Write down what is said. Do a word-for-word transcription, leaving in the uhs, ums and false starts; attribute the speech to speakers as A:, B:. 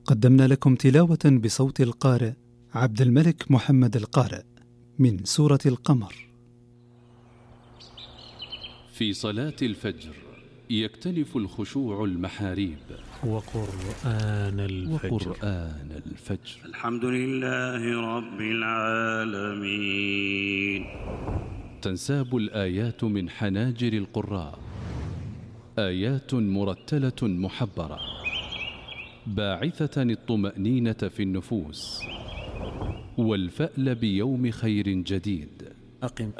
A: قدمنا لكم تلاوة بصوت القارئ عبد الملك محمد القارئ من سورة القمر.
B: في صلاة الفجر يكتنف الخشوع المحاريب.
C: وقرآن الفجر,
B: وقرآن الفجر.
D: الحمد لله رب العالمين.
B: تنساب الآيات من حناجر القراء، آيات مرتلة محبرة باعثة الطمأنينة في النفوس والفأل بيوم خير جديد.
C: أقم